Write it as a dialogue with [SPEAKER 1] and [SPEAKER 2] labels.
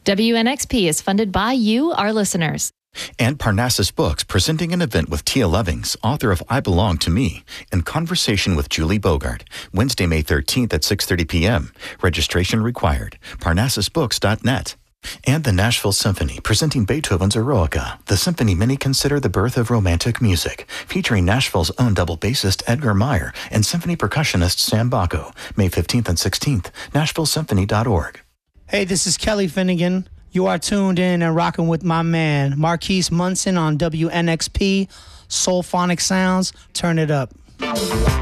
[SPEAKER 1] WNXP is funded by you, our listeners.
[SPEAKER 2] And Parnassus Books presenting an event with Tia Levings, author of I Belong to Me, in conversation with Julie Bogart, Wednesday, May 13th at 6:30 p.m. Registration required. ParnassusBooks.net. And the Nashville Symphony presenting Beethoven's Eroica, the symphony many consider the birth of romantic music, featuring Nashville's own double bassist Edgar Meyer and symphony percussionist Sam Bacco, May 15th and 16th, NashvilleSymphony.org.
[SPEAKER 3] Hey, this is Kelly Finnegan. You are tuned in and rocking with my man, Marquise Munson on WNXP, Soulphonic Sounds. Turn it up.